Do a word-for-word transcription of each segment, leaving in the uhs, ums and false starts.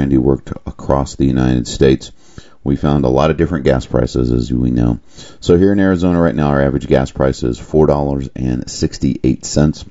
Randy worked across the United States. We found a lot of different gas prices, as we know. So here in Arizona right now, our average gas price is four dollars and sixty-eight cents.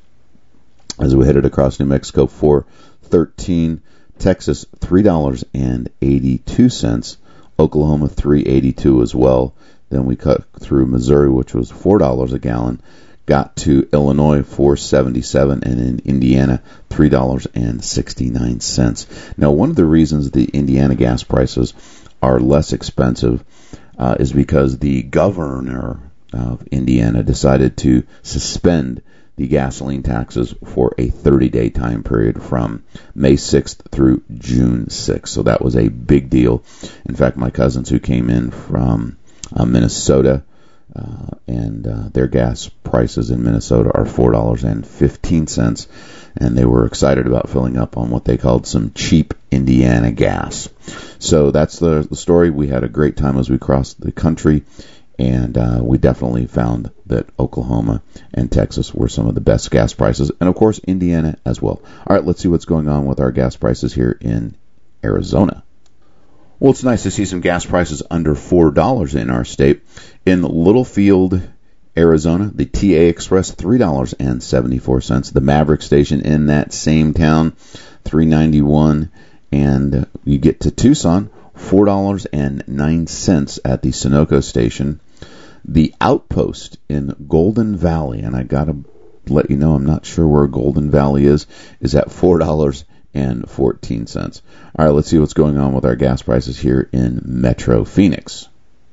As we headed across New Mexico, four thirteen. Texas, three dollars and eighty-two cents. Oklahoma, three eighty-two as well. Then we cut through Missouri, which was four dollars a gallon. Got to Illinois, four seventy-seven, and in Indiana, three dollars and sixty-nine cents. Now, one of the reasons the Indiana gas prices are less expensive uh, is because the governor of Indiana decided to suspend the gasoline taxes for a thirty-day time period from May sixth through June sixth. So that was a big deal. In fact, my cousins who came in from uh, Minnesota, uh, and uh, their gas prices in Minnesota are four dollars and fifteen cents, and they were excited about filling up on what they called some cheap Indiana gas. So that's the, the story. We had a great time as we crossed the country. And uh, we definitely found that Oklahoma and Texas were some of the best gas prices. And, of course, Indiana as well. All right, let's see what's going on with our gas prices here in Arizona. Well, it's nice to see some gas prices under four dollars in our state. In Littlefield, Arizona, the T A Express, three dollars and seventy-four cents. The Maverick station in that same town, three ninety-one. And you get to Tucson, four dollars and nine cents at the Sunoco station. The Outpost in Golden Valley, and I got to let you know I'm not sure where Golden Valley is, is at four dollars and fourteen cents. All right, let's see what's going on with our gas prices here in Metro Phoenix.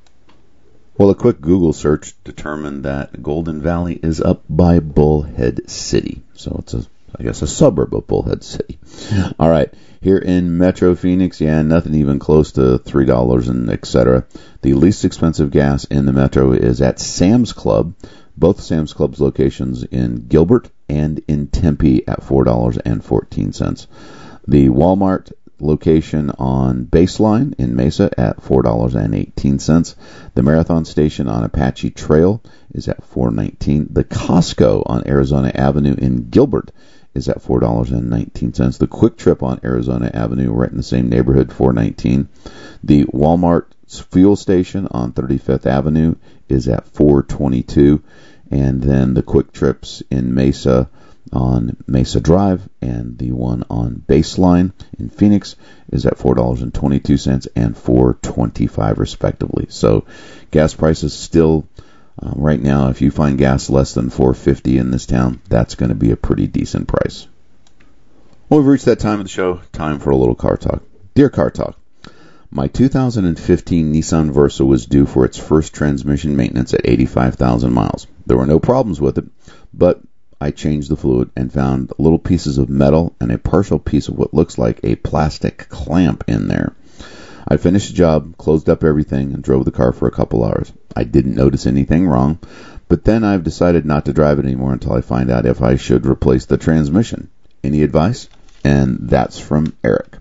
Well, a quick Google search determined that Golden Valley is up by Bullhead City. So it's, a, I guess, a suburb of Bullhead City. All right. Here in Metro Phoenix, yeah, nothing even close to three dollars and et cetera. The least expensive gas in the Metro is at Sam's Club, both Sam's Club's locations in Gilbert and in Tempe at four dollars and fourteen cents. The Walmart location on Baseline in Mesa at four dollars and eighteen cents. The Marathon station on Apache Trail is at four dollars and nineteen cents. The Costco on Arizona Avenue in Gilbert is at four dollars and nineteen cents. The Quick Trip on Arizona Avenue, right in the same neighborhood, four dollars and nineteen cents. The Walmart fuel station on thirty-fifth Avenue is at four dollars and twenty-two cents. And then the Quick Trips in Mesa on Mesa Drive and the one on Baseline in Phoenix is at four dollars and twenty-two cents and four dollars and twenty-five cents respectively. So gas prices still Uh, right now, if you find gas less than four dollars and fifty cents in this town, that's going to be a pretty decent price. Well, we've reached that time of the show. Time for a little car talk. Dear Car Talk, my two thousand fifteen Nissan Versa was due for its first transmission maintenance at eighty-five thousand miles. There were no problems with it, but I changed the fluid and found little pieces of metal and a partial piece of what looks like a plastic clamp in there. I finished the job, closed up everything, and drove the car for a couple hours. I didn't notice anything wrong, but then I've decided not to drive it anymore until I find out if I should replace the transmission. Any advice? And that's from Eric.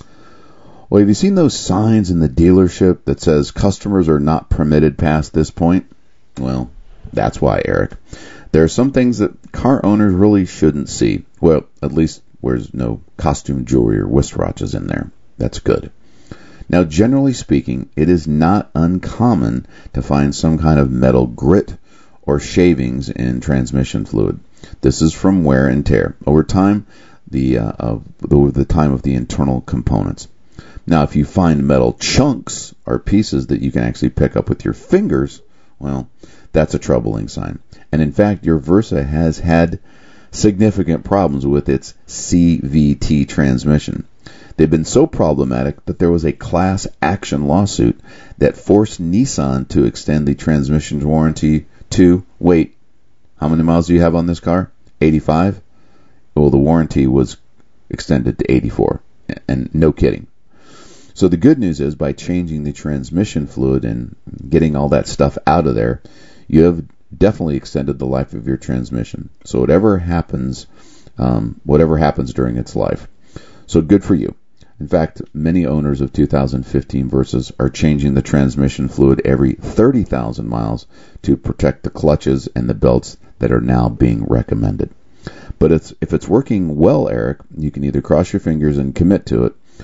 Well, have you seen those signs in the dealership that says customers are not permitted past this point? Well, that's why, Eric. There are some things that car owners really shouldn't see. Well, at least there's no costume jewelry or wristwatches in there. That's good. Now, generally speaking, it is not uncommon to find some kind of metal grit or shavings in transmission fluid. This is from wear and tear over time, the uh, of the, the time of the internal components. Now, if you find metal chunks or pieces that you can actually pick up with your fingers, well, that's a troubling sign. And in fact, your Versa has had significant problems with its C V T transmission. They've been so problematic that there was a class action lawsuit that forced Nissan to extend the transmission warranty to, wait, how many miles do you have on this car? eighty-five? Well, the warranty was extended to eighty-four. And no kidding. So the good news is by changing the transmission fluid and getting all that stuff out of there, you have definitely extended the life of your transmission. So whatever happens, um, whatever happens during its life. So good for you. In fact, many owners of two thousand fifteen Versas are changing the transmission fluid every thirty thousand miles to protect the clutches and the belts that are now being recommended. But it's, if it's working well, Eric, you can either cross your fingers and commit to it,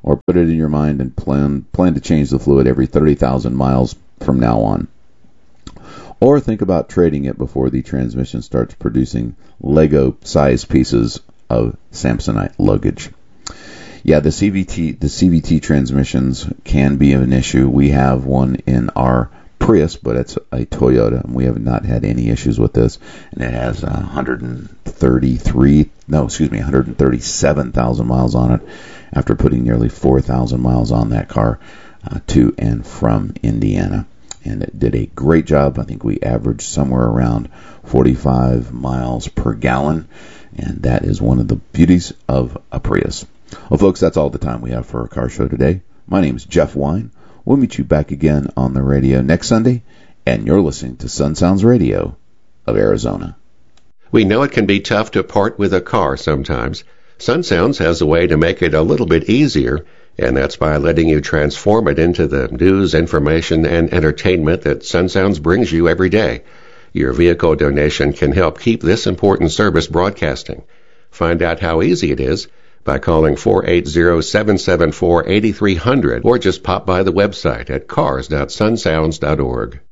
or put it in your mind and plan plan to change the fluid every thirty thousand miles from now on. Or think about trading it before the transmission starts producing Lego-sized pieces of Samsonite luggage. Yeah, the C V T the C V T transmissions can be an issue. We have one in our Prius, but it's a Toyota, and we have not had any issues with this. And it has one hundred thirty-three, no, excuse me, one hundred thirty-seven thousand miles on it after putting nearly four thousand miles on that car uh, to and from Indiana. And it did a great job. I think we averaged somewhere around forty-five miles per gallon, and that is one of the beauties of a Prius. Well, folks, that's all the time we have for our car show today. My name is Jeff Wine. We'll meet you back again on the radio next Sunday, and you're listening to Sun Sounds Radio of Arizona. We know it can be tough to part with a car sometimes. Sun Sounds has a way to make it a little bit easier, and that's by letting you transform it into the news, information, and entertainment that Sun Sounds brings you every day. Your vehicle donation can help keep this important service broadcasting. Find out how easy it is by calling four eight zero, seven seven four, eight three zero zero or just pop by the website at cars dot sun sounds dot org.